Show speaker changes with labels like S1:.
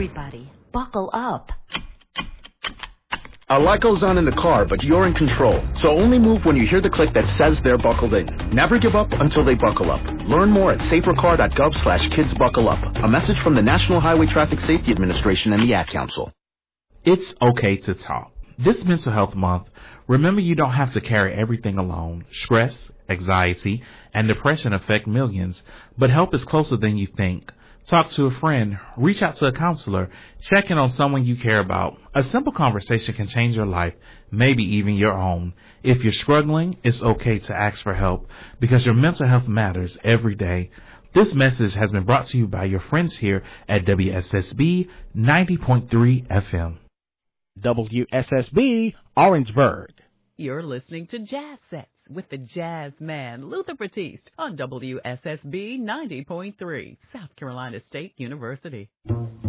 S1: Everybody, buckle up.
S2: A lot goes on in the car, but you're in control. So only move when you hear the click that says they're buckled in. Never give up until they buckle up. Learn more at safercar.gov/kidsbuckleup. A message from the National Highway Traffic Safety Administration and the Ad Council.
S3: It's okay to talk. This Mental Health Month, remember you don't have to carry everything alone. Stress, anxiety, and depression affect millions, but help is closer than you think. Talk to a friend, reach out to a counselor, check in on someone you care about. A simple conversation can change your life, maybe even your own. If you're struggling, it's okay to ask for help because your mental health matters every day. This message has been brought to you by your friends here at WSSB 90.3 FM.
S4: WSSB Orangeburg.
S5: You're listening to Jazz Sets with the jazz man, Luther Batiste, on WSSB 90.3, South Carolina State University.